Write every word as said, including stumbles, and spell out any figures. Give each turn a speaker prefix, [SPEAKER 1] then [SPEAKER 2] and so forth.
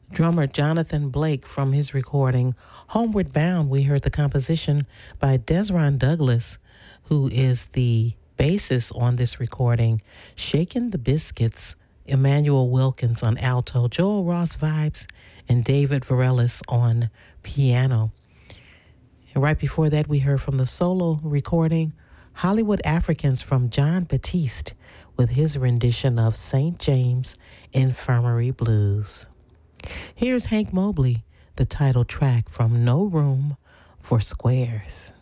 [SPEAKER 1] Drummer Jonathan Blake from his recording Homeward Bound. We heard the composition by Desron Douglas, who is the bassist on this recording. Shaking the Biscuits, Emmanuel Wilkins on alto, Joel Ross vibes, and David Varelis on piano. And right before that, we heard from the solo recording Hollywood Africans from John Batiste with his rendition of Saint James Infirmary Blues. Here's Hank Mobley, the title track from No Room for Squares.